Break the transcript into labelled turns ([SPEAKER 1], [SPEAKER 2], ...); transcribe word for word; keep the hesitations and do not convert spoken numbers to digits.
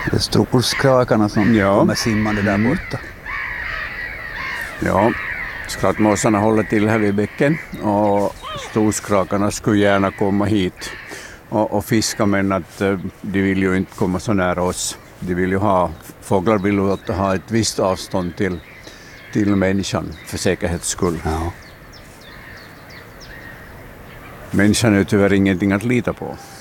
[SPEAKER 1] Det är storskrakarna som
[SPEAKER 2] Ja.
[SPEAKER 1] kommer simmande där borta.
[SPEAKER 2] Ja, skrattmåsarna håller till här vid bäcken och storskrakarna skulle gärna komma hit och, och fiska, men att eh, de vill ju inte komma så nära oss. De vill ju ha, fåglar vill ju att ha ett visst avstånd till, till människan för säkerhets skull.
[SPEAKER 1] Ja.
[SPEAKER 2] Människan är ju tyvärr ingenting att lita på.